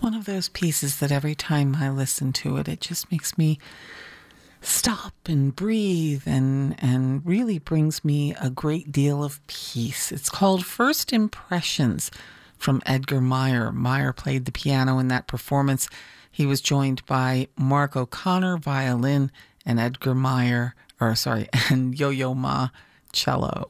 one of those pieces that every time I listen to it, it just makes me stop and breathe and really brings me a great deal of peace. It's called First Impressions from Edgar Meyer. Meyer played the piano in that performance. He was joined by Mark O'Connor, violin, and and Yo-Yo Ma, cello.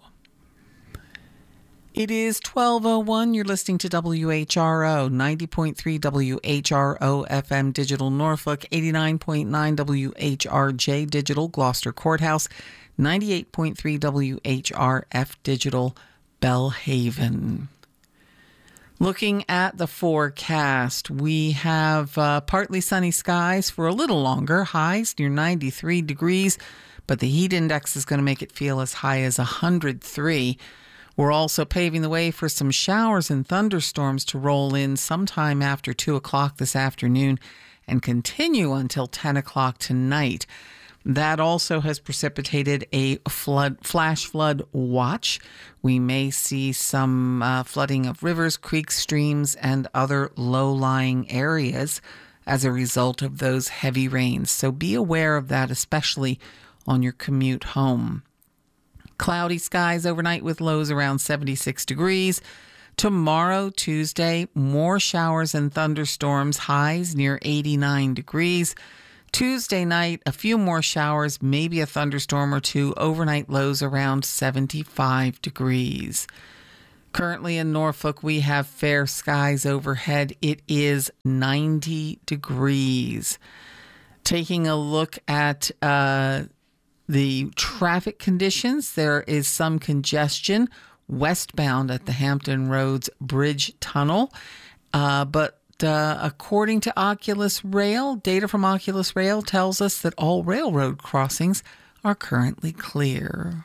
It is 12:01. You're listening to WHRO, 90.3 WHRO FM Digital Norfolk, 89.9 WHRJ Digital Gloucester Courthouse, 98.3 WHRF Digital Bellhaven. Looking at the forecast, we have partly sunny skies for a little longer, highs near 93 degrees, but the heat index is going to make it feel as high as 103. We're also paving the way for some showers and thunderstorms to roll in sometime after 2 o'clock this afternoon and continue until 10 o'clock tonight. That also has precipitated a flash flood watch. We may see some flooding of rivers, creeks, streams, and other low-lying areas as a result of those heavy rains. So be aware of that, especially on your commute home. Cloudy skies overnight with lows around 76 degrees. Tomorrow, Tuesday, more showers and thunderstorms, highs near 89 degrees. Tuesday night, a few more showers, maybe a thunderstorm or two, overnight lows around 75 degrees. Currently in Norfolk, we have fair skies overhead. It is 90 degrees. Taking a look at the traffic conditions, there is some congestion westbound at the Hampton Roads Bridge Tunnel. But according to Oculus Rail, data from Oculus Rail tells us that all railroad crossings are currently clear.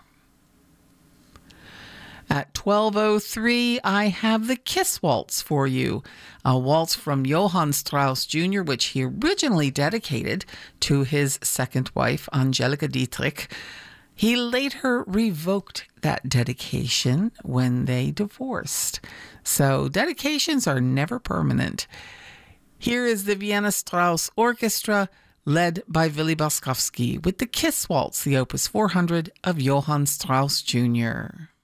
At 12:03, I have the Kiss Waltz for you, a waltz from Johann Strauss Jr., which he originally dedicated to his second wife, Angelika Dietrich. He later revoked that dedication when they divorced. So dedications are never permanent. Here is the Vienna Strauss Orchestra, led by Willy Boskowski, with the Kiss Waltz, the Opus 400 of Johann Strauss Jr.